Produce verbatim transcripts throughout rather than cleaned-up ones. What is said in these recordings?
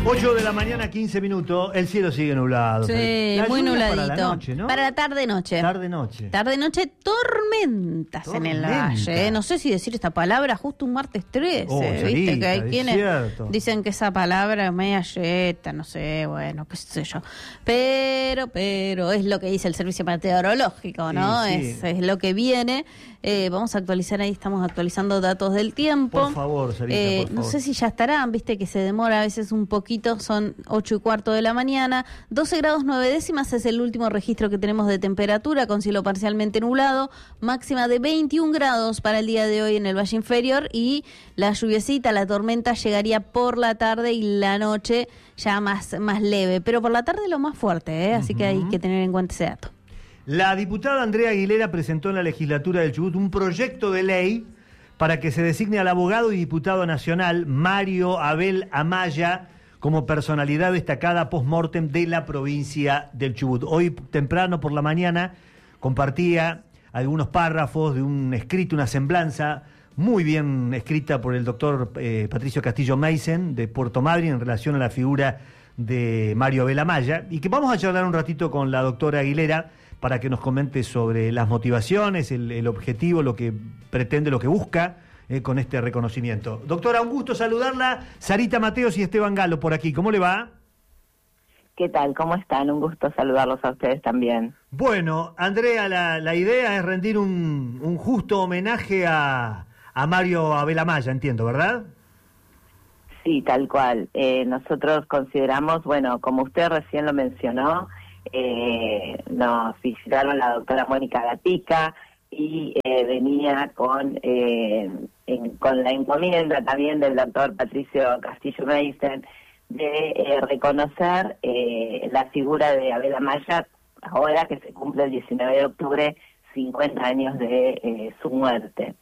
ocho de la mañana, quince minutos. El cielo sigue nublado. Sí, muy nubladito. Para la noche, ¿no? Para la tarde-noche. Tarde-noche. Tarde-noche, tormentas Tormenta. en el valle. ¿eh? No sé si decir esta palabra justo un martes trece. Oh, ¿Viste? Sarita, Que hay es quienes cierto. dicen que esa palabra es media yeta, no sé, bueno, qué sé yo. Pero, pero, es lo que dice el servicio meteorológico, ¿no? Sí, sí. Es, es lo que viene. Eh, vamos a actualizar ahí, estamos actualizando datos del tiempo. Por favor, Sarita, eh, por favor. No sé si ya estarán, viste que se demora a veces un poquito, son ocho y cuarto de la mañana, doce grados nueve décimas es el último registro que tenemos de temperatura, con cielo parcialmente nublado, máxima de veintiún grados para el día de hoy en el Valle Inferior, y la lluviecita, la tormenta llegaría por la tarde y la noche ya más, más leve, pero por la tarde lo más fuerte, ¿eh? Así uh-huh. que hay que tener en cuenta ese dato. La diputada Andrea Aguilera presentó en la legislatura del Chubut un proyecto de ley para que se designe al abogado y diputado nacional Mario Abel Amaya como personalidad destacada post-mortem de la provincia del Chubut. Hoy temprano por la mañana compartía algunos párrafos de un escrito, una semblanza muy bien escrita por el doctor eh, Patricio Castillo Meisen de Puerto Madryn en relación a la figura de Mario Abel Amaya, y que vamos a charlar un ratito con la doctora Aguilera para que nos comente sobre las motivaciones, el, el objetivo, lo que pretende, lo que busca eh, con este reconocimiento. Doctora, un gusto saludarla. Sarita Mateos y Esteban Galo por aquí. ¿Cómo le va? ¿Qué tal? ¿Cómo están? Un gusto saludarlos a ustedes también. Bueno, Andrea, la, la idea es rendir un, un justo homenaje a, a Mario Abel Amaya, entiendo, ¿verdad? Sí, tal cual. Eh, nosotros consideramos, bueno, como usted recién lo mencionó, Eh, nos visitaron la doctora Mónica Gatica y eh, venía con eh, en, con la encomienda también del doctor Patricio Castillo Meisen de eh, reconocer eh, la figura de Abel Amaya, ahora que se cumple el diecinueve de octubre, cincuenta años de eh, su muerte.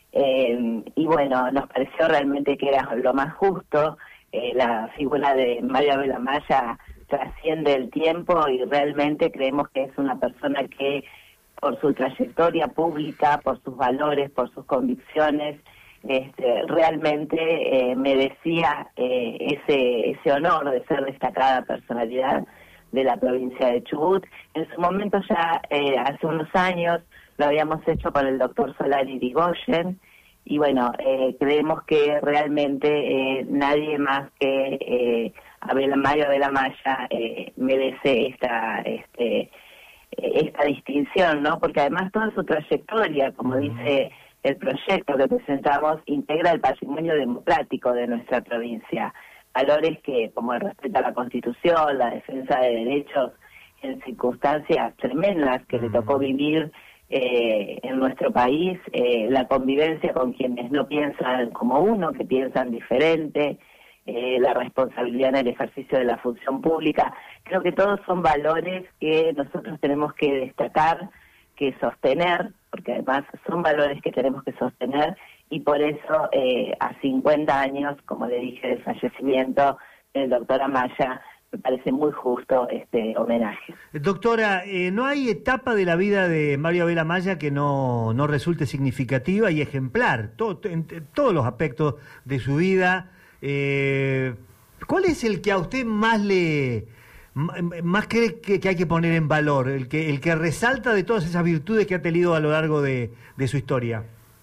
Eh, y bueno, nos pareció realmente que era lo más justo. Eh, la figura de Mario Abel Amaya trasciende el tiempo y realmente creemos que es una persona que por su trayectoria pública, por sus valores, por sus convicciones, este, realmente eh, merecía eh, ese ese honor de ser destacada personalidad de la provincia de Chubut. En su momento ya eh, hace unos años lo habíamos hecho con el doctor Solari Irigoyen, y bueno, eh, creemos que realmente eh, nadie más que eh, Abel, Mario Abel Amaya eh, merece esta este esta distinción, ¿no? Porque además toda su trayectoria, como dice el proyecto que presentamos, integra el patrimonio democrático de nuestra provincia. Valores que, como el respeto a la Constitución, la defensa de derechos en circunstancias tremendas que le tocó vivir eh, en nuestro país, eh, la convivencia con quienes no piensan como uno, que piensan diferente, Eh, la responsabilidad en el ejercicio de la función pública. Creo que todos son valores que nosotros tenemos que destacar, que sostener, porque además son valores que tenemos que sostener, y por eso eh, a cincuenta años, como le dije, del fallecimiento del doctor Amaya, me parece muy justo este homenaje. Doctora, eh, ¿no hay etapa de la vida de Mario Abel Amaya que no, no resulte significativa y ejemplar? Todo, en, en todos los aspectos de su vida. Eh, ¿Cuál es el que a usted más le más cree que, que hay que poner en valor, el que el que resalta de todas esas virtudes que ha tenido a lo largo de, de su historia?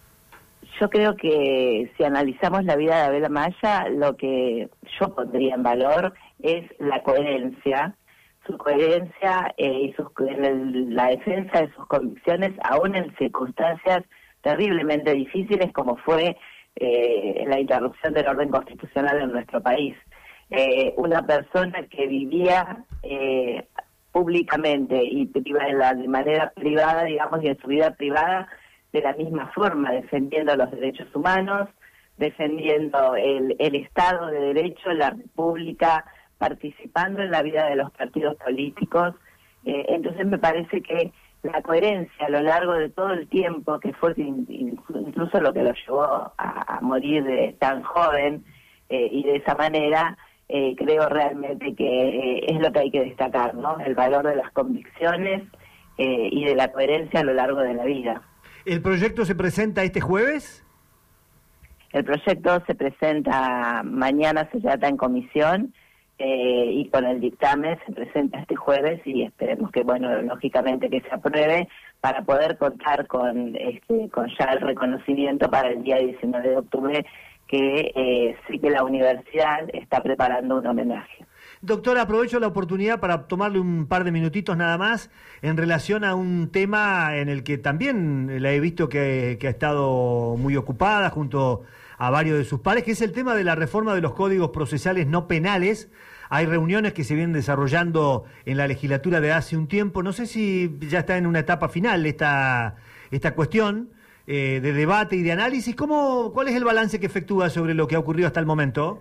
Yo creo que si analizamos la vida de Abel Amaya, lo que yo pondría en valor es la coherencia, su coherencia eh, y sus, el, la defensa de sus convicciones, aún en circunstancias terriblemente difíciles como fue Eh, la interrupción del orden constitucional en nuestro país. Eh, una persona que vivía eh, públicamente y priva, de manera privada, digamos, y en su vida privada, de la misma forma, defendiendo los derechos humanos, defendiendo el, el Estado de Derecho, la República, participando en la vida de los partidos políticos. Eh, entonces me parece que la coherencia a lo largo de todo el tiempo, que fue incluso lo que lo llevó a, a morir de tan joven eh, y de esa manera, eh, creo realmente que eh, es lo que hay que destacar, ¿no? El valor de las convicciones eh, y de la coherencia a lo largo de la vida. ¿El proyecto se presenta este jueves? El proyecto se presenta mañana, se trata en comisión, eh, y con el dictamen se presenta este jueves y esperemos que, bueno, lógicamente que se apruebe para poder contar con, este, con ya el reconocimiento para el día diecinueve de octubre, que eh, sí que la universidad está preparando un homenaje. Doctora, aprovecho la oportunidad para tomarle un par de minutitos nada más en relación a un tema en el que también la he visto que, que ha estado muy ocupada junto a varios de sus pares, que es el tema de la reforma de los códigos procesales no penales. Hay reuniones que se vienen desarrollando en la legislatura de hace un tiempo. No sé si ya está en una etapa final esta, esta cuestión eh, de debate y de análisis. ¿Cómo, ¿Cuál es el balance que efectúa sobre lo que ha ocurrido hasta el momento?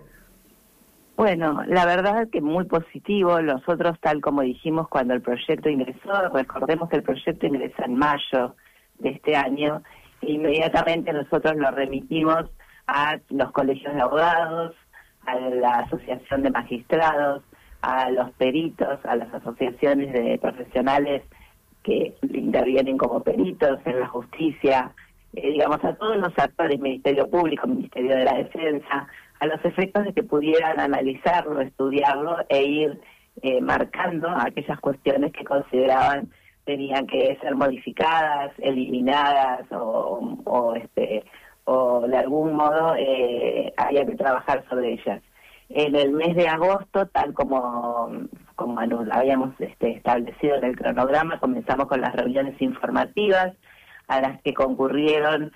Bueno, la verdad es que muy positivo. Nosotros, tal como dijimos cuando el proyecto ingresó, recordemos que el proyecto ingresa en mayo de este año, e inmediatamente nosotros lo remitimos a los colegios de abogados, a la asociación de magistrados, a los peritos, a las asociaciones de profesionales que intervienen como peritos en la justicia, eh, digamos, a todos los actores, Ministerio Público, Ministerio de la Defensa, a los efectos de que pudieran analizarlo, estudiarlo e ir eh, marcando aquellas cuestiones que consideraban tenían que ser modificadas, eliminadas o, o este o de algún modo eh, había que trabajar sobre ellas. En el mes de agosto, tal como, como habíamos este, establecido en el cronograma, comenzamos con las reuniones informativas a las que concurrieron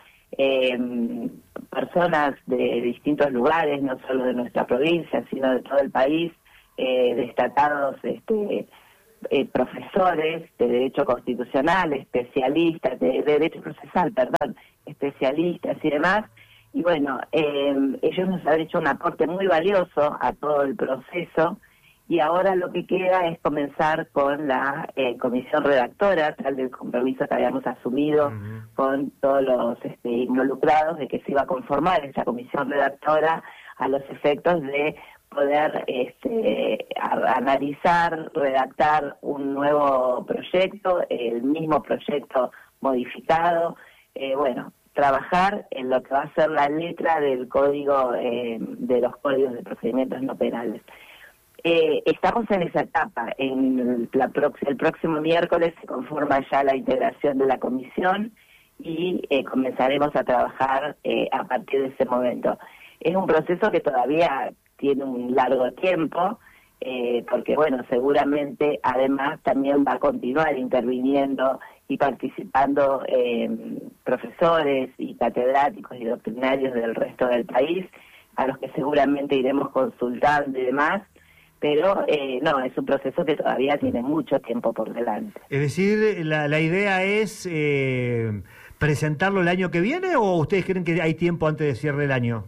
eh, personas de distintos lugares, no solo de nuestra provincia, sino de todo el país, eh, destacados este, eh, profesores de Derecho Constitucional, especialistas, de, de Derecho Procesal, perdón, especialistas y demás. Y bueno, eh, ellos nos han hecho un aporte muy valioso a todo el proceso, y ahora lo que queda es comenzar con la eh, comisión redactora, tal del compromiso que habíamos asumido uh-huh. con todos los este, involucrados, de que se iba a conformar esa comisión redactora a los efectos de poder este, a, analizar, redactar un nuevo proyecto, el mismo proyecto modificado, eh, bueno, trabajar en lo que va a ser la letra del código, eh, de los códigos de procedimientos no penales. Eh, estamos en esa etapa. En la prox el próximo miércoles se conforma ya la integración de la comisión y eh, comenzaremos a trabajar eh, a partir de ese momento. Es un proceso que todavía tiene un largo tiempo, eh, porque bueno, seguramente además también va a continuar interviniendo y participando eh, profesores y catedráticos y doctrinarios del resto del país, a los que seguramente iremos consultando y demás. Pero eh, no, es un proceso que todavía tiene mucho tiempo por delante. Es decir, la, la idea es eh, presentarlo el año que viene, ¿o ustedes creen que hay tiempo antes de cierre el año?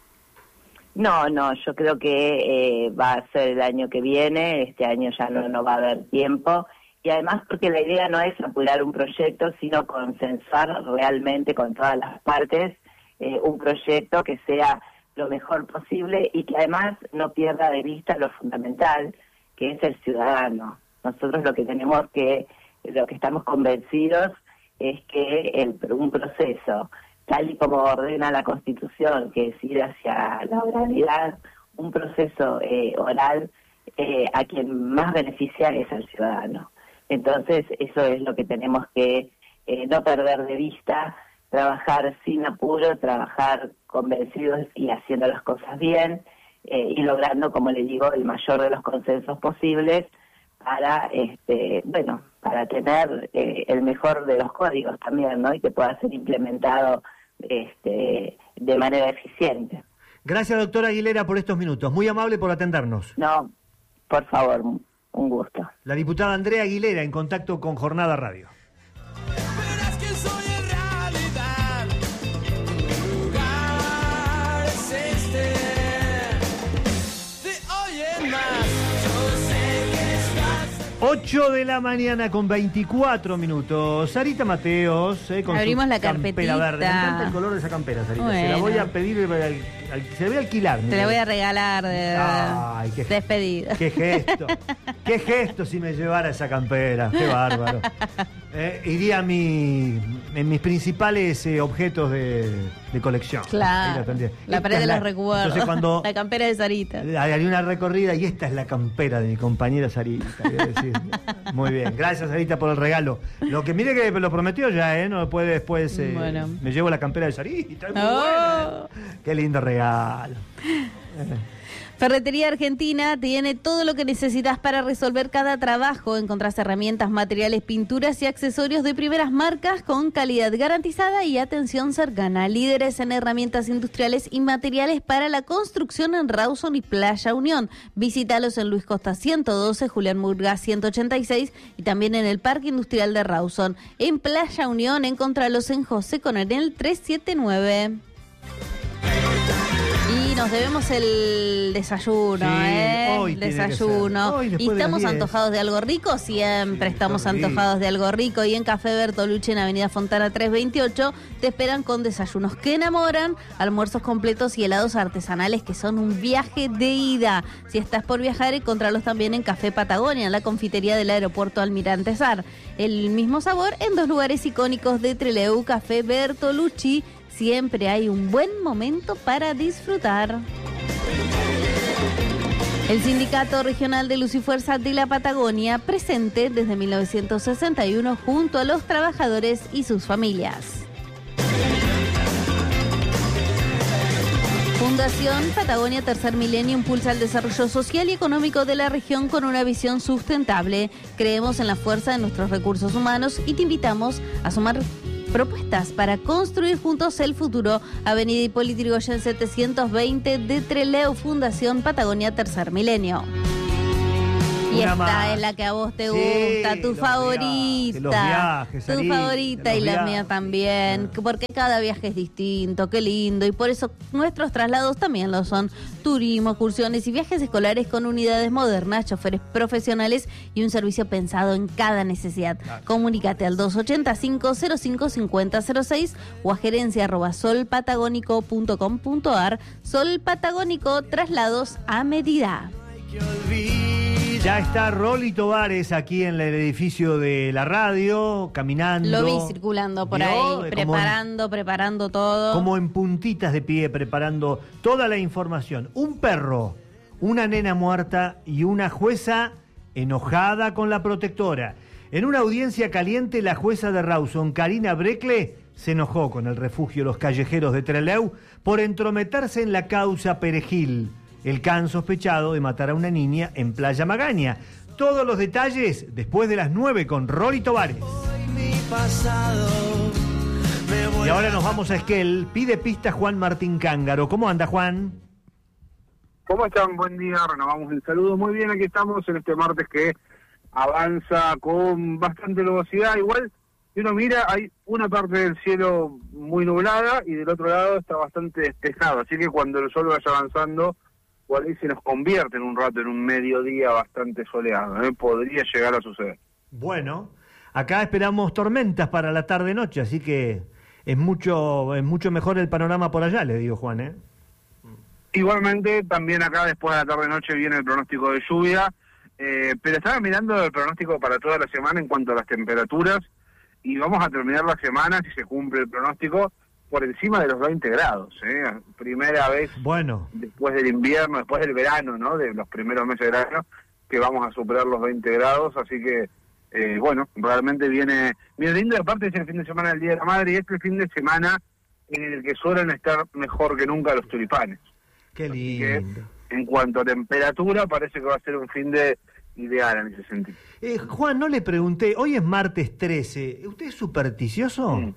No, no, yo creo que eh, va a ser el año que viene. Este año ya no, no va a haber tiempo. Y además porque la idea no es apurar un proyecto, sino consensuar realmente con todas las partes eh, un proyecto que sea lo mejor posible y que además no pierda de vista lo fundamental, que es el ciudadano. Nosotros lo que tenemos que, lo que estamos convencidos es que el, un proceso, tal y como ordena la Constitución, que es ir hacia la oralidad, un proceso eh, oral, eh, a quien más beneficia es al ciudadano. Entonces, eso es lo que tenemos que eh, no perder de vista, trabajar sin apuro, trabajar convencidos y haciendo las cosas bien, eh, y logrando, como le digo, el mayor de los consensos posibles para, este, bueno, para tener eh, el mejor de los códigos también, ¿no? Y que pueda ser implementado este, de manera eficiente. Gracias, doctora Aguilera, por estos minutos. Muy amable por atendernos. No, por favor, un gusto. La diputada Andrea Aguilera, en contacto con Jornada Radio. ocho de la mañana con veinticuatro minutos. Sarita Mateos, eh, con abrimos su la carpetita. Verde. Me encanta el color de esa campera, Sarita. Bueno. Se la voy a pedir, al, al, se la voy a alquilar. Te la voy a regalar de Ay, qué, despedida. Qué gesto, qué gesto si me llevara esa campera. Qué bárbaro. Eh, iría a mi, en mis principales eh, objetos de, de colección. Claro, la, la pared de los recuerdos, entonces cuando, la campera de Sarita. Haría una recorrida y esta es la campera de mi compañera Sarita. Decir. Muy bien, gracias Sarita por el regalo. Lo que mire que lo prometió ya, ¿eh? No puede después, eh, bueno. Me llevo la campera de Sarita. Muy oh. buena. Qué lindo regalo. Ferretería Argentina tiene todo lo que necesitas para resolver cada trabajo. Encontrás herramientas, materiales, pinturas y accesorios de primeras marcas con calidad garantizada y atención cercana. Líderes en herramientas industriales y materiales para la construcción en Rawson y Playa Unión. Visítalos en Luis Costa ciento doce, Julián Murgas ciento ochenta y seis y también en el Parque Industrial de Rawson. En Playa Unión, encontralos en José Coronel trescientos setenta y nueve. Y nos debemos el desayuno, sí, ¿eh? Hoy desayuno. Hoy y estamos de antojados de algo rico, siempre sí, estamos antojados rico. de algo rico. Y en Café Bertolucci, en Avenida Fontana trescientos veintiocho, te esperan con desayunos que enamoran, almuerzos completos y helados artesanales que son un viaje de ida. Si estás por viajar, encontralos también en Café Patagonia, en la confitería del aeropuerto Almirante Sar. El mismo sabor en dos lugares icónicos de Trelew, Café Bertolucci. Siempre hay un buen momento para disfrutar. El Sindicato Regional de Luz y Fuerza de la Patagonia, presente desde mil novecientos sesenta y uno junto a los trabajadores y sus familias. Fundación Patagonia Tercer Milenio impulsa el desarrollo social y económico de la región con una visión sustentable. Creemos en la fuerza de nuestros recursos humanos y te invitamos a sumar propuestas para construir juntos el futuro. Avenida Hipólito Yrigoyen setecientos veinte de Trelew, Fundación Patagonia Tercer Milenio. Y esta más. es la que a vos te sí, gusta, tu favorita. Los viajes, tu salir, favorita y la mía también. Ah. Porque cada viaje es distinto, qué lindo. Y por eso nuestros traslados también lo son. Turismo, excursiones y viajes escolares con unidades modernas, choferes profesionales y un servicio pensado en cada necesidad. Claro. Comunícate al dos ochenta y cinco, cero cinco cincuenta cero seis o a gerencia arroba solpatagónico punto com punto ar. Sol Patagónico, traslados a medida. Ya está Rolly Tovares aquí en el edificio de la radio, caminando. Lo vi circulando por ¿Vio? ahí, preparando, en, preparando todo. Como en puntitas de pie, preparando toda la información. Un perro, una nena muerta y una jueza enojada con la protectora. En una audiencia caliente, la jueza de Rawson, Karina Breckle, se enojó con el refugio Los Callejeros de Trelew por entrometerse en la causa Perejil, el can sospechado de matar a una niña en Playa Magaña. Todos los detalles después de las nueve con Rolly Tovares. Y ahora nos vamos a Esquel. Pide pista Juan Martín Cángaro. ¿Cómo anda, Juan? ¿Cómo están? Buen día. Renovamos el saludo. Muy bien, aquí estamos en este martes que avanza con bastante velocidad. Igual, si uno mira, hay una parte del cielo muy nublada y del otro lado está bastante despejado. Así que cuando el sol vaya avanzando, por ahí se nos convierte en un rato en un mediodía bastante soleado, ¿eh? Podría llegar a suceder. Bueno, acá esperamos tormentas para la tarde-noche, así que es mucho es mucho mejor el panorama por allá, le digo, Juan, ¿eh? Igualmente, también acá después de la tarde-noche viene el pronóstico de lluvia, eh, pero estaba mirando el pronóstico para toda la semana en cuanto a las temperaturas, y vamos a terminar la semana, si se cumple el pronóstico, por encima de los veinte grados, ¿eh? Primera vez bueno. después del invierno, después del verano, ¿no? De los primeros meses del año, que vamos a superar los veinte grados, así que, eh, bueno, realmente viene, viene lindo, y aparte es el fin de semana del Día de la Madre, y es el fin de semana en el que suelen estar mejor que nunca los tulipanes. Qué lindo. Que, en cuanto a temperatura, parece que va a ser un fin de ideal en ese sentido. Eh, Juan, no le pregunté, hoy es martes trece, ¿usted es supersticioso? Mm.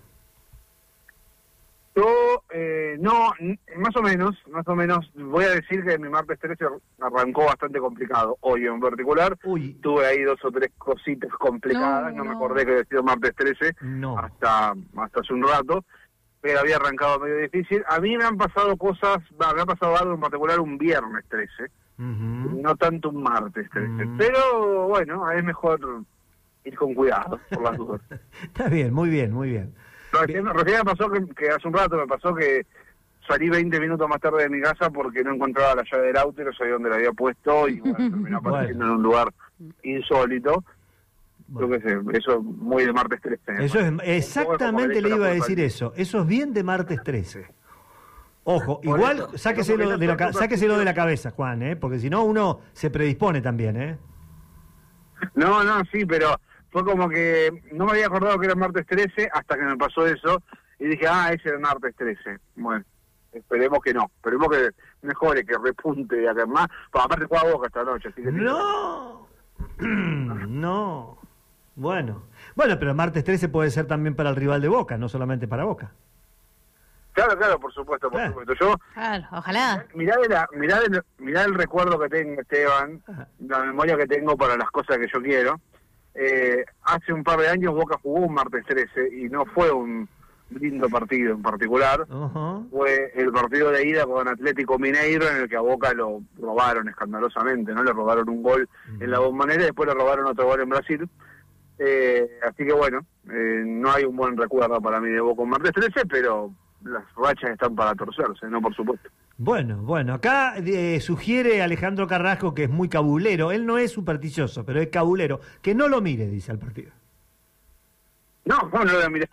Yo, eh, no, más o menos, más o menos, voy a decir que mi martes trece arrancó bastante complicado. Hoy en particular, Uy. tuve ahí dos o tres cositas complicadas, no, no, no me acordé que había sido martes trece no. hasta, hasta hace un rato, pero había arrancado medio difícil. A mí me han pasado cosas, bah, me ha pasado algo en particular un viernes trece, uh-huh. no tanto un martes trece, uh-huh. pero bueno, es mejor ir con cuidado, por las dudas. Está bien, muy bien, muy bien. Recién, recién me pasó que, que hace un rato me pasó que salí veinte minutos más tarde de mi casa porque no encontraba la llave del auto y no sabía dónde la había puesto y bueno, terminó apareciendo bueno. en un lugar insólito. Yo qué sé, eso es muy de martes trece. ¿eh? Eso es, exactamente le iba a decir eso. Eso es bien de martes trece. Ojo, Por igual eso, sáqueselo, de la, sáqueselo de la cabeza, Juan, ¿eh? Porque si no uno se predispone también, ¿eh? No, no, sí, pero fue como que no me había acordado que era martes trece hasta que me pasó eso y dije, ah, ese era martes trece. Bueno, esperemos que no, esperemos que mejore, que repunte de acá en más. Pues aparte juega Boca esta noche, así que... No, no. Bueno, bueno, pero el martes trece puede ser también para el rival de Boca, no solamente para Boca. Claro, claro, por supuesto, por Claro. supuesto. Yo, Claro, ojalá. mirá, de la, mirá, de, mirá el recuerdo que tengo, Esteban, Ajá. la memoria que tengo para las cosas que yo quiero. Eh, hace un par de años Boca jugó un martes trece y no fue un lindo partido en particular. Ajá. Fue el partido de ida con Atlético Mineiro, en el que a Boca lo robaron escandalosamente, ¿no? Le robaron un gol en la Bombonera y después le robaron otro gol en Brasil. Eh, así que bueno, eh, no hay un buen recuerdo para mí de Boca un martes trece, pero las rachas están para torcerse, ¿no? Por supuesto. Bueno, bueno, acá eh, sugiere Alejandro Carrasco, que es muy cabulero, él no es supersticioso, pero es cabulero, que no lo mire, dice al partido. No, no, no lo voy a mirar.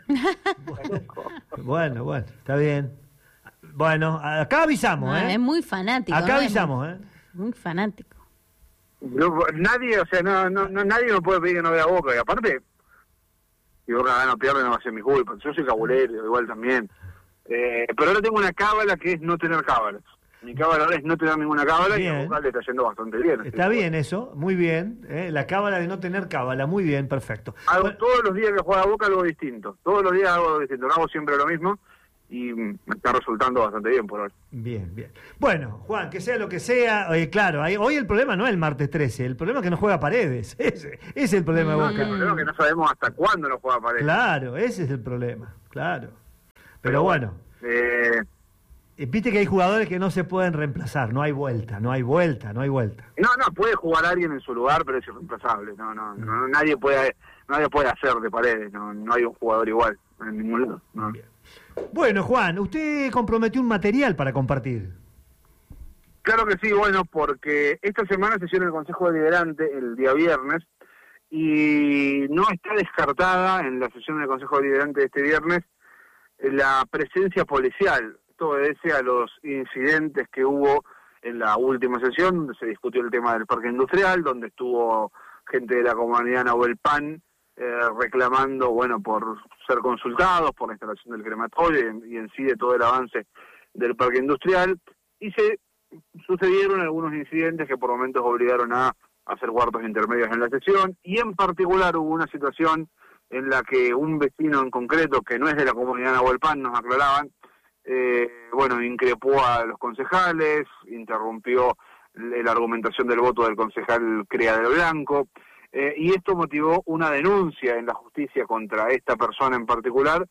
Bueno, bueno, está bien. Bueno, acá avisamos, Ah, ¿eh? es muy fanático. Acá ¿no? Es avisamos, ¿eh? Muy fanático. No, nadie, o sea, no, no, no, nadie me puede pedir que no vea Boca, y aparte, si Boca gana o pierde no va a ser mi culpa, yo soy cabulero, igual también. Eh, pero ahora tengo una cábala que es no tener cábalas. Mi cábala ahora es no tener ninguna cábala y Bien. a Boca le está yendo bastante bien. así Está que, bien eso, muy bien. ¿eh? La cábala de no tener cábala, muy bien, perfecto. Hago Bueno, todos los días que juega Boca algo distinto. Todos los días hago algo distinto. No hago siempre lo mismo y mm, me está resultando bastante bien por ahora. bien, bien. Bueno, Juan, que sea lo que sea, eh, claro, ahí- hoy el problema no es el martes trece, el problema es que no juega Paredes. Ese, ese es el problema de No, Boca. el problema es que no sabemos hasta cuándo no juega Paredes. Claro, ese es el problema, claro. Pero, Pero bueno, Eh, eh, viste que hay jugadores que no se pueden reemplazar, no hay vuelta, no hay vuelta, no hay vuelta. no, no, puede jugar alguien en su lugar, pero es irreemplazable. No, no, no, nadie puede nadie puede hacer de Paredes. No, no hay un jugador igual en ningún lado. No. Bien. Bueno, Juan, usted comprometió un material para compartir. Claro que sí, bueno, porque esta semana se hicieron el Consejo Deliberante el día viernes y no está descartada en la sesión del Consejo Deliberante de este viernes la presencia policial. Esto obedece a los incidentes que hubo en la última sesión, donde se discutió el tema del parque industrial, donde estuvo gente de la comunidad Nahuel Pan eh, reclamando, bueno, por ser consultados, por la instalación del crematorio y en, y en sí de todo el avance del parque industrial, y se sucedieron algunos incidentes que por momentos obligaron a hacer cuartos intermedios en la sesión, y en particular hubo una situación en la que un vecino en concreto, que no es de la comunidad Nahuel Pan, nos aclaraban, eh, bueno, increpó a los concejales, interrumpió la argumentación del voto del concejal Crea del Blanco, eh, y esto motivó una denuncia en la justicia contra esta persona en particular,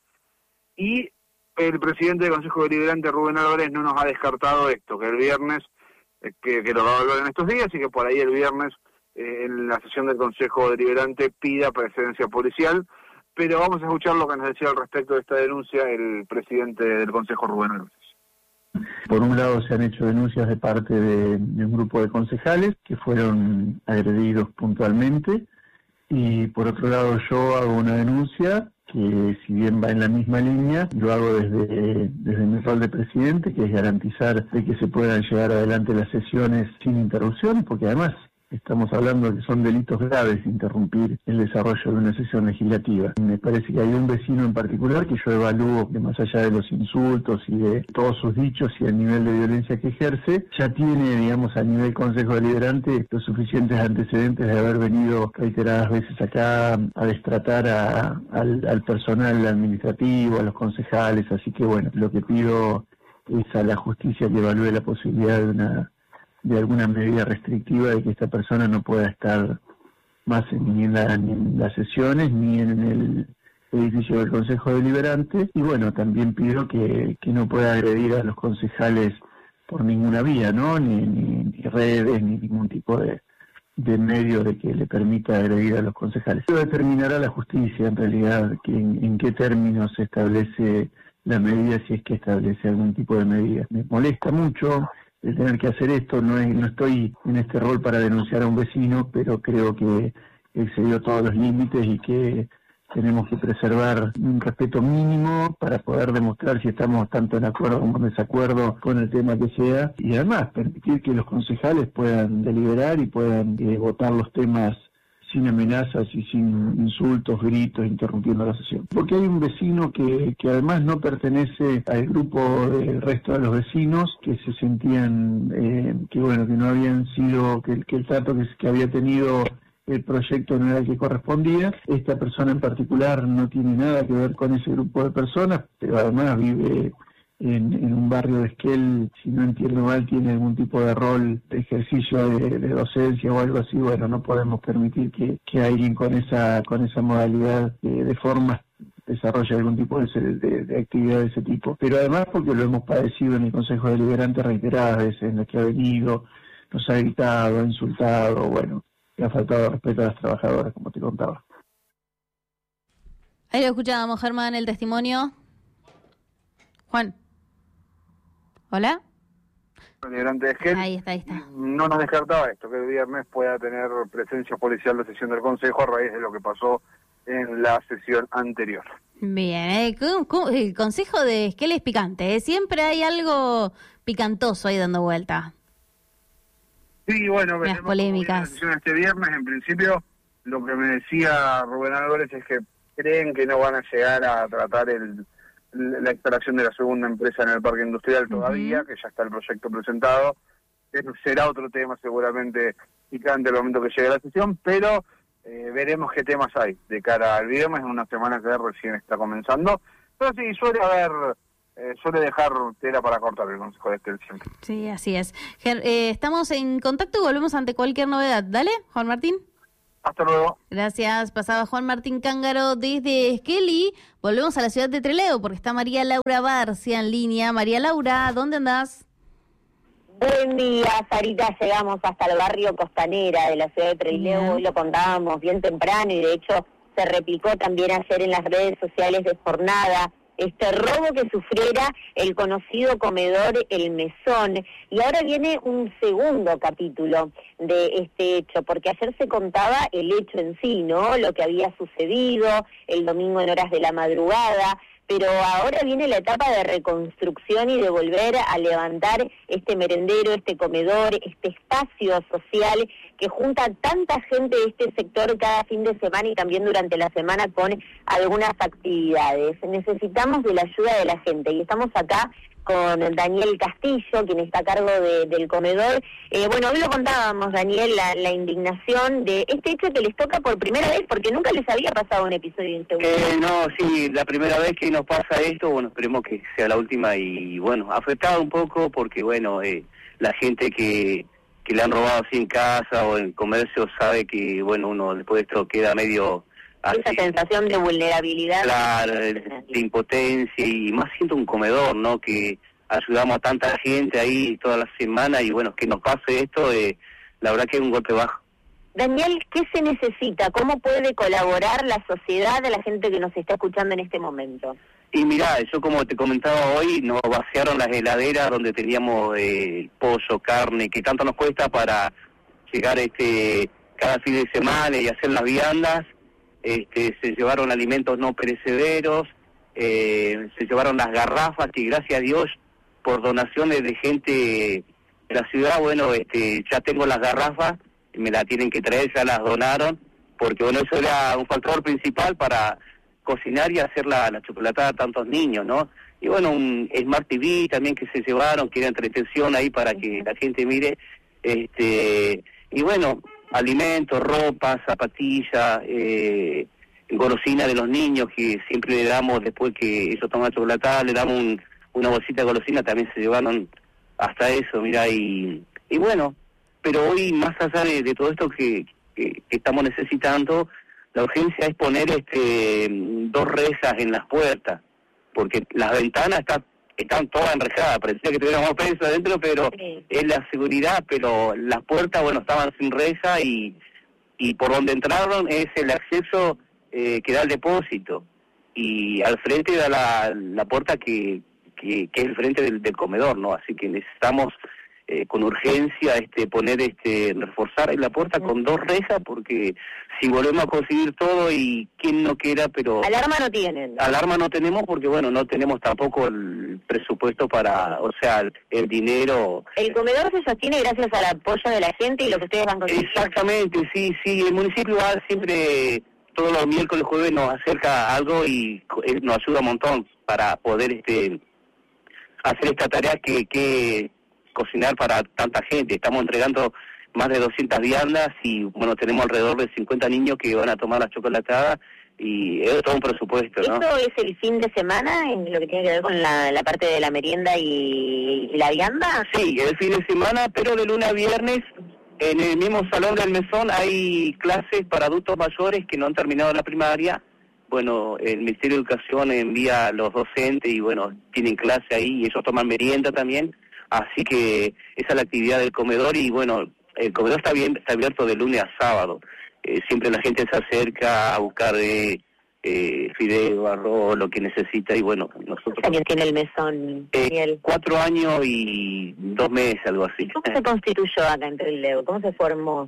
y el presidente del Consejo Deliberante, Rubén Álvarez, no nos ha descartado esto, que el viernes, eh, que, que lo va a hablar en estos días, y que por ahí el viernes, eh, en la sesión del Consejo Deliberante, pida presencia policial. Pero vamos a escuchar lo que nos decía al respecto de esta denuncia el presidente del Consejo, Rubén Álvarez. Por un lado se han hecho denuncias de parte de, de un grupo de concejales que fueron agredidos puntualmente, y por otro lado yo hago una denuncia que, si bien va en la misma línea, lo hago desde, desde mi rol de presidente, que es garantizar de que se puedan llevar adelante las sesiones sin interrupción, porque además estamos hablando de que son delitos graves interrumpir el desarrollo de una sesión legislativa. Me parece que hay un vecino en particular que yo evalúo que, más allá de los insultos y de todos sus dichos y el nivel de violencia que ejerce, ya tiene, digamos, a nivel Consejo Deliberante los suficientes antecedentes de haber venido reiteradas veces acá a destratar a, al, al personal administrativo, a los concejales. Así que bueno, lo que pido es a la justicia que evalúe la posibilidad de una de alguna medida restrictiva de que esta persona no pueda estar más en, ni, en la, ni en las sesiones ni en el edificio del Consejo Deliberante. Y bueno, también pido que, que no pueda agredir a los concejales por ninguna vía, ¿no? Ni, ni, ni redes, ni ningún tipo de, de medio de que le permita agredir a los concejales. Eso determinará la justicia, en realidad, que en, en qué términos se establece la medida, si es que establece algún tipo de medida. Me molesta mucho el tener que hacer esto. No, es, no estoy en este rol para denunciar a un vecino, pero creo que, excedió todos los límites y que tenemos que preservar un respeto mínimo para poder demostrar si estamos tanto en acuerdo como en desacuerdo con el tema que sea, y además permitir que los concejales puedan deliberar y puedan eh, votar los temas sin amenazas y sin insultos, gritos, interrumpiendo la sesión. Porque hay un vecino que, que además no pertenece al grupo del resto de los vecinos, que se sentían, eh, que bueno, que no habían sido, que, que el trato que, que había tenido el proyecto no era el que correspondía. Esta persona en particular no tiene nada que ver con ese grupo de personas, pero además vive en, en un barrio de Esquel, si no entiendo mal, tiene algún tipo de rol de ejercicio de, de docencia o algo así. Bueno, no podemos permitir que, que alguien con esa con esa modalidad de, de formas desarrolle algún tipo de, de, de actividad de ese tipo. Pero además porque lo hemos padecido en el Consejo Deliberante reiteradas veces, en las que ha venido, nos ha gritado, ha insultado, bueno, le ha faltado respeto a las trabajadoras, como te contaba. Ahí lo escuchábamos, Germán, el testimonio. Juan. ¿Hola? Delante de Esquel, ahí está, ahí está. No nos descartaba esto, que el viernes pueda tener presencia policial la sesión del Consejo a raíz de lo que pasó en la sesión anterior. Bien, eh, el Consejo de Esquel es picante, ¿eh? Siempre hay algo picantoso ahí dando vuelta. Sí, bueno, las polémicas. La sesión este viernes, en principio, lo que me decía Rubén Álvarez es que creen que no van a llegar a tratar el la instalación de la segunda empresa en el parque industrial todavía, uh-huh. que ya está el proyecto presentado. Eso será otro tema seguramente picante al momento que llegue la sesión, pero eh, veremos qué temas hay de cara al viernes, en una semana que recién está comenzando. Pero sí, suele haber, eh, suele dejar tela para cortar el Consejo de Esquel siempre. Sí, así es. Ger, eh, estamos en contacto y volvemos ante cualquier novedad. Dale, Juan Martín. Hasta luego. Gracias. Pasaba Juan Martín Cángaro desde Esquel y volvemos a la ciudad de Trelew porque está María Laura Barcia en línea. María Laura, ¿dónde andás? Buen día, Sarita. Llegamos hasta el barrio Costanera de la ciudad de Trelew. Hoy lo contábamos bien temprano y de hecho se replicó también ayer en las redes sociales de Jornada este robo que sufriera el conocido comedor El Mesón. Y ahora viene un segundo capítulo de este hecho, porque ayer se contaba el hecho en sí, ¿no? Lo que había sucedido el domingo en horas de la madrugada, pero ahora viene la etapa de reconstrucción y de volver a levantar este merendero, este comedor, este espacio social que junta tanta gente de este sector cada fin de semana y también durante la semana con algunas actividades. Necesitamos de la ayuda de la gente y estamos acá con Daniel Castillo, quien está a cargo de, del comedor. Eh, bueno, hoy lo contábamos, Daniel, la, la indignación de este hecho que les toca por primera vez, porque nunca les había pasado un episodio de inseguridad. Eh, no, sí, la primera vez que nos pasa esto, bueno, esperemos que sea la última y, bueno, afectado un poco porque, bueno, eh, la gente que, que le han robado así en casa o en comercio sabe que, bueno, uno después de esto queda medio... Así, esa sensación de vulnerabilidad. Claro, de, de impotencia y más siento un comedor, ¿no? Que ayudamos a tanta gente ahí toda la semana y bueno, que nos pase esto, eh, la verdad que es un golpe bajo. Daniel, ¿qué se necesita? ¿Cómo puede colaborar la sociedad, la gente que nos está escuchando en este momento? Y mirá, yo como te comentaba hoy, nos vaciaron las heladeras donde teníamos eh, pollo, carne, que tanto nos cuesta para llegar este cada fin de semana y hacer las viandas. Este, se llevaron alimentos no perecederos, eh, se llevaron las garrafas y gracias a Dios por donaciones de gente de la ciudad, bueno, este, ya tengo las garrafas, me las tienen que traer, ya las donaron, porque bueno, eso era un factor principal para cocinar y hacer la, la chocolatada a tantos niños, ¿no? Y bueno, un Smart T V también que se llevaron, que era entretención ahí para que la gente mire, este, y bueno, alimentos, ropa, zapatillas, eh, golosina de los niños que siempre le damos después que ellos toman chocolatada, le damos un, una bolsita de golosina, también se llevaron hasta eso, mira, y, y bueno, pero hoy más allá de, de todo esto que, que, que estamos necesitando, la urgencia es poner este dos rejas en las puertas, porque las ventanas están están todas enrejadas, parecía que tuviéramos presos adentro, pero sí. Es la seguridad, pero las puertas, bueno, estaban sin reja y, y por donde entraron es el acceso eh, que da el depósito, y al frente da la, la puerta que, que, que es el frente del, del comedor, ¿no? Así que necesitamos eh, con urgencia este poner este reforzar ahí la puerta con dos rejas, porque si volvemos a conseguir todo y quien no quiera, pero alarma no tienen. Alarma no tenemos porque bueno, no tenemos tampoco el presupuesto para, o sea, el, el dinero. El comedor se sostiene gracias al apoyo de la gente y lo que ustedes van consiguiendo. Exactamente, sí, sí, el municipio va siempre, todos los miércoles, jueves nos acerca algo y eh, nos ayuda un montón para poder este hacer esta tarea que, que cocinar para tanta gente. Estamos entregando más de doscientas viandas y bueno, tenemos alrededor de cincuenta niños que van a tomar las chocolatadas y es todo un presupuesto, ¿no? ¿Esto es el fin de semana en lo que tiene que ver con la, la parte de la merienda y, y la vianda? Sí, el fin de semana, pero de lunes a viernes en el mismo salón del mesón hay clases para adultos mayores que no han terminado la primaria. Bueno, el Ministerio de Educación envía a los docentes y bueno, tienen clase ahí y ellos toman merienda también. Así que esa es la actividad del comedor y bueno, el comedor está bien, está abierto de lunes a sábado. Eh, siempre la gente se acerca a buscar eh, eh, fideo, arroz, lo que necesita y bueno, nosotros... ¿Cuántos años tiene el mesón, Eh, Daniel? cuatro años y dos meses, algo así. ¿Cómo se constituyó acá en Trileo? ¿Cómo se formó?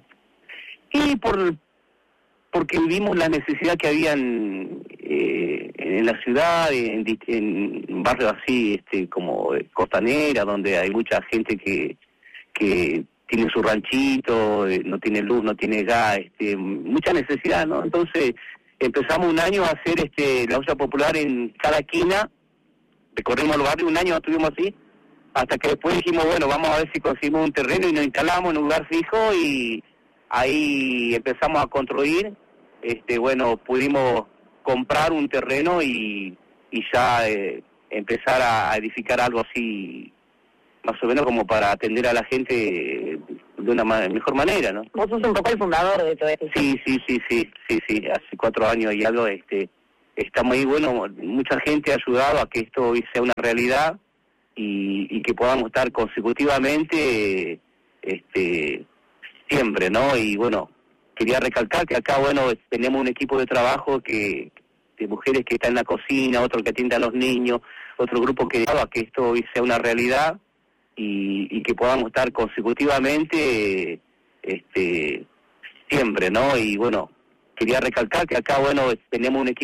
Y por porque vimos la necesidad que había en, eh, en la ciudad, en, en barrios así este como Costanera, donde hay mucha gente que que tiene su ranchito, eh, no tiene luz, no tiene gas, este, mucha necesidad, ¿no? Entonces empezamos un año a hacer este la olla popular en cada esquina, recorrimos el barrio, un año estuvimos así, hasta que después dijimos, bueno, vamos a ver si conseguimos un terreno y nos instalamos en un lugar fijo y ahí empezamos a construir. Este, bueno, pudimos comprar un terreno y, y ya eh, empezar a edificar algo así, más o menos como para atender a la gente de una ma- mejor manera, ¿no? Vos sos un poco el fundador de todo esto. Sí, sí, sí, sí, sí, sí, hace cuatro años y algo, este, está muy bueno, mucha gente ha ayudado a que esto hoy sea una realidad y, y que podamos estar consecutivamente, este, siempre, ¿no? Y bueno, quería recalcar que acá, bueno, tenemos un equipo de trabajo que de mujeres que están en la cocina, otro que atiende a los niños, otro grupo que ayuda a que esto hoy sea una realidad y, y que podamos estar consecutivamente este siempre, ¿no? Y bueno, quería recalcar que acá, bueno, tenemos un equipo